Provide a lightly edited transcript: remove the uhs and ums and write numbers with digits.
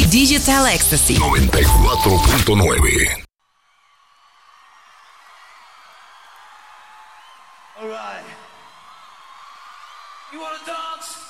Digital Ecstasy 94.9. All right. You wanna dance?